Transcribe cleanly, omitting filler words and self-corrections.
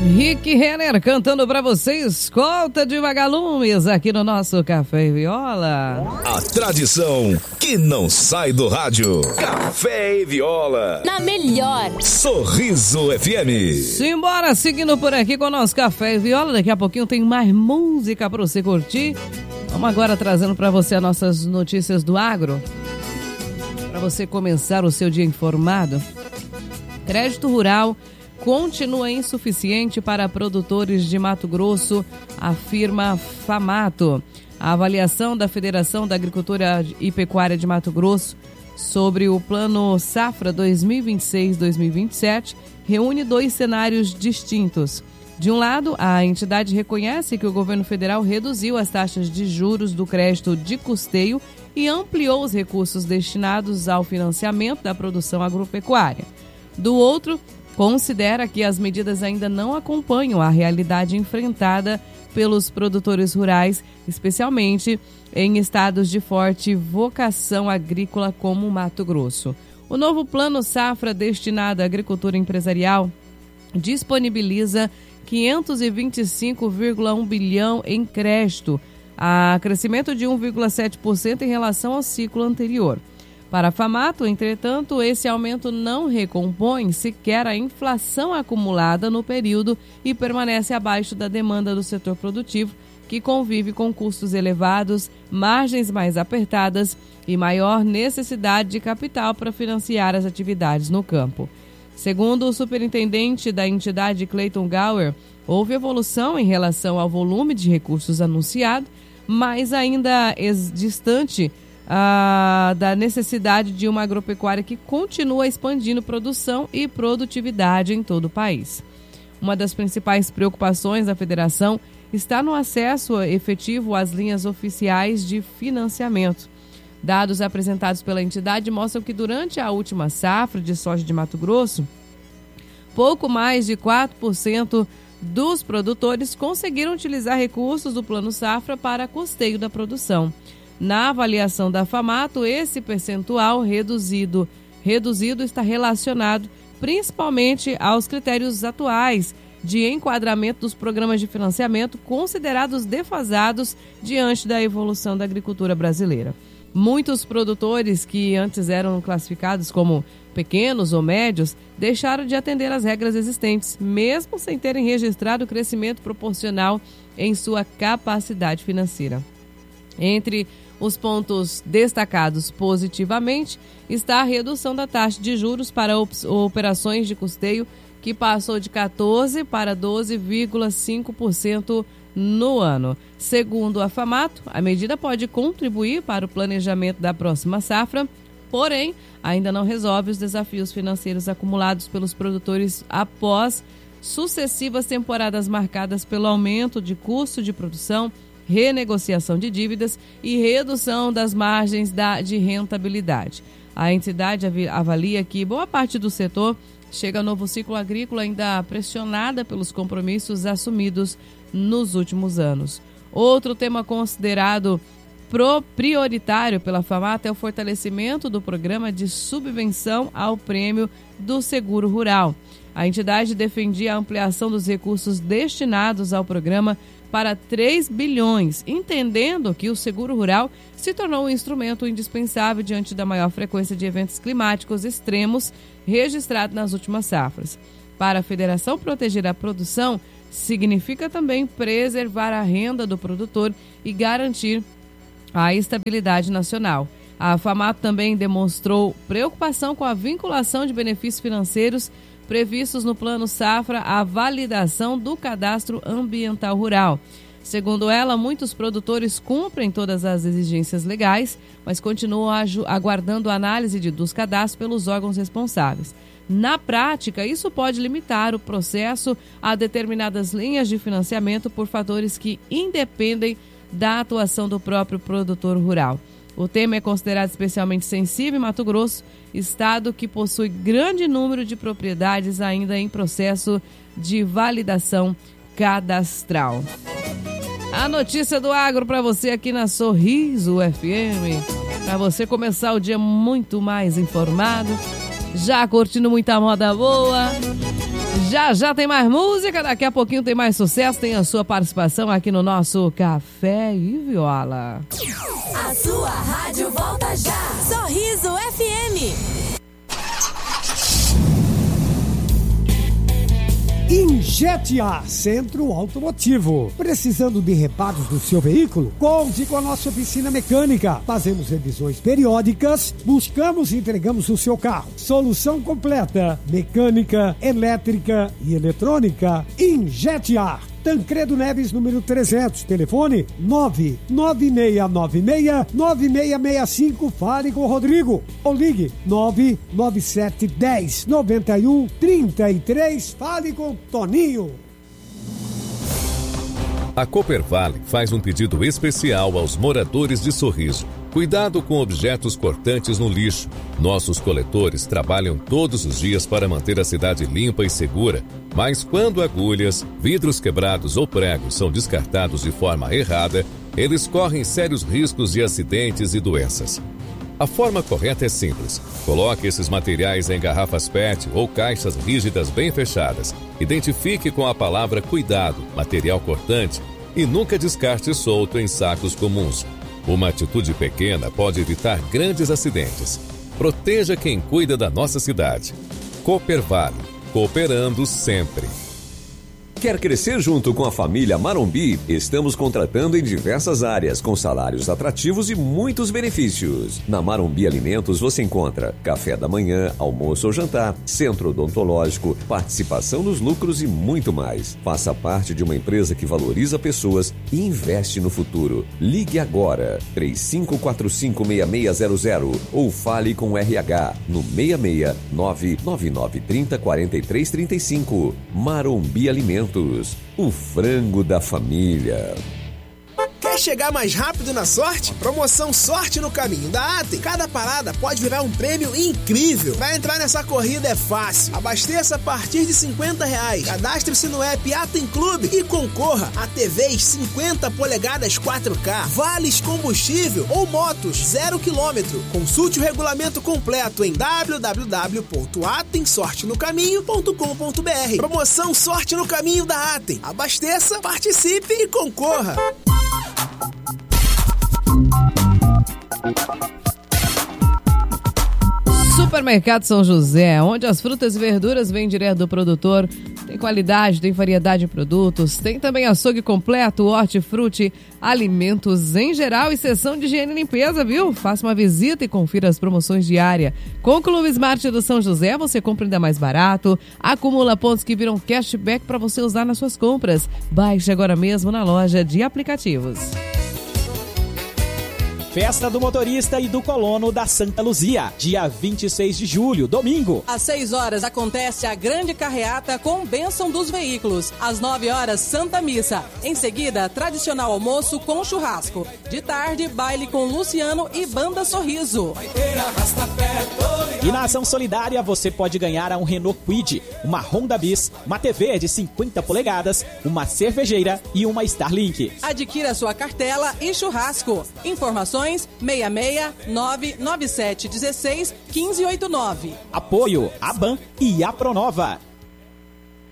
Rick Renner cantando pra você, Escolta de Vagalumes, aqui no nosso Café e Viola. A tradição que não sai do rádio. Café e Viola. Na melhor. Sorriso FM. Simbora, seguindo por aqui com o nosso Café e Viola. Daqui a pouquinho tem mais música pra você curtir. Vamos agora trazendo pra você as nossas notícias do agro. Pra você começar o seu dia informado. Crédito rural continua insuficiente para produtores de Mato Grosso, afirma Famato. A avaliação da Federação da Agricultura e Pecuária de Mato Grosso sobre o Plano Safra 2026-2027 reúne dois cenários distintos. De um lado, a entidade reconhece que o governo federal reduziu as taxas de juros do crédito de custeio e ampliou os recursos destinados ao financiamento da produção agropecuária. Do outro, considera que as medidas ainda não acompanham a realidade enfrentada pelos produtores rurais, especialmente em estados de forte vocação agrícola como Mato Grosso. O novo Plano Safra destinado à agricultura empresarial disponibiliza 525,1 bilhão em crédito, a crescimento de 1,7% em relação ao ciclo anterior. Para a Famato, entretanto, esse aumento não recompõe sequer a inflação acumulada no período e permanece abaixo da demanda do setor produtivo, que convive com custos elevados, margens mais apertadas e maior necessidade de capital para financiar as atividades no campo. Segundo o superintendente da entidade, Clayton Gower, houve evolução em relação ao volume de recursos anunciado, mas ainda distante da necessidade de uma agropecuária que continua expandindo produção e produtividade em todo o país. Uma das principais preocupações da federação está no acesso efetivo às linhas oficiais de financiamento. Dados apresentados pela entidade mostram que durante a última safra de soja de Mato Grosso, pouco mais de 4% dos produtores conseguiram utilizar recursos do Plano Safra para custeio da produção. Na avaliação da Famato, esse percentual reduzido está relacionado principalmente aos critérios atuais de enquadramento dos programas de financiamento considerados defasados diante da evolução da agricultura brasileira. Muitos produtores que antes eram classificados como pequenos ou médios deixaram de atender às regras existentes, mesmo sem terem registrado crescimento proporcional em sua capacidade financeira. Entre os pontos destacados positivamente está a redução da taxa de juros para operações de custeio, que passou de 14% para 12,5% no ano. Segundo a Famato, a medida pode contribuir para o planejamento da próxima safra, porém, ainda não resolve os desafios financeiros acumulados pelos produtores após sucessivas temporadas marcadas pelo aumento de custo de produção, renegociação de dívidas e redução das margens de rentabilidade. A entidade avalia que boa parte do setor chega ao novo ciclo agrícola ainda pressionada pelos compromissos assumidos nos últimos anos. Outro tema considerado prioritário pela Famato é o fortalecimento do programa de subvenção ao prêmio do seguro rural. A entidade defendia a ampliação dos recursos destinados ao programa para 3 bilhões, entendendo que o seguro rural se tornou um instrumento indispensável diante da maior frequência de eventos climáticos extremos registrados nas últimas safras. Para a federação, proteger a produção significa também preservar a renda do produtor e garantir a estabilidade nacional. A Famato também demonstrou preocupação com a vinculação de benefícios financeiros previstos no Plano Safra à validação do cadastro ambiental rural. Segundo ela, muitos produtores cumprem todas as exigências legais, mas continuam aguardando a análise dos cadastros pelos órgãos responsáveis. Na prática, isso pode limitar o processo a determinadas linhas de financiamento por fatores que independem da atuação do próprio produtor rural. O tema é considerado especialmente sensível em Mato Grosso, estado que possui grande número de propriedades ainda em processo de validação cadastral. A notícia do agro para você aqui na Sorriso FM, para você começar o dia muito mais informado, já curtindo muita moda boa. Já tem mais música, daqui a pouquinho tem mais sucesso, tem a sua participação aqui no nosso Café e Viola. A sua rádio volta já. Sorriso FM. Injete A, Centro Automotivo. Precisando de reparos do seu veículo? Conte com a nossa oficina mecânica. Fazemos revisões periódicas, buscamos e entregamos o seu carro. Solução completa: mecânica, elétrica e eletrônica. Injete A. Tancredo Neves, número 300, telefone 99696-9665, fale com o Rodrigo, ou ligue 99710-9133, fale com o Toninho. A Coopervale faz um pedido especial aos moradores de Sorriso. Cuidado com objetos cortantes no lixo. Nossos coletores trabalham todos os dias para manter a cidade limpa e segura, mas quando agulhas, vidros quebrados ou pregos são descartados de forma errada, eles correm sérios riscos de acidentes e doenças. A forma correta é simples. Coloque esses materiais em garrafas PET ou caixas rígidas bem fechadas. Identifique com a palavra cuidado, material cortante, e nunca descarte solto em sacos comuns. Uma atitude pequena pode evitar grandes acidentes. Proteja quem cuida da nossa cidade. Coopervale, cooperando sempre. Quer crescer junto com a família Marombi? Estamos contratando em diversas áreas, com salários atrativos e muitos benefícios. Na Marombi Alimentos você encontra café da manhã, almoço ou jantar, centro odontológico, participação nos lucros e muito mais. Faça parte de uma empresa que valoriza pessoas e investe no futuro. Ligue agora, 3545-6600 ou fale com o RH no 669-9930-4335. Marombi Alimentos. O frango da família. Quer chegar mais rápido na sorte? Promoção Sorte no Caminho da Atem. Cada parada pode virar um prêmio incrível. Pra entrar nessa corrida é fácil. Abasteça a partir de R$50. Cadastre-se no app Atem Clube e concorra a TVs 50 polegadas 4K, vales combustível ou motos 0 km. Consulte o regulamento completo em www.atemsortenocaminho.com.br. Promoção Sorte no Caminho da Atem. Abasteça, participe e concorra. Supermercado São José, onde as frutas e verduras vêm direto do produtor. Tem qualidade, tem variedade de produtos, tem também açougue completo, hortifruti, alimentos em geral e seção de higiene e limpeza, viu? Faça uma visita e confira as promoções diárias. Com o Clube Smart do São José, você compra ainda mais barato, acumula pontos que viram cashback para você usar nas suas compras. Baixe agora mesmo na loja de aplicativos. Festa do Motorista e do Colono da Santa Luzia, dia 26 de julho, domingo. Às 6 horas acontece a grande carreata com bênção dos veículos. Às 9 horas, Santa Missa. Em seguida, tradicional almoço com churrasco. De tarde, baile com Luciano e Banda Sorriso. E na ação solidária, você pode ganhar um Renault Kwid, uma Honda Bis, uma TV de 50 polegadas, uma cervejeira e uma Starlink. Adquira sua cartela e churrasco. Informações 66997161589. Apoio ABAN e a Pronova.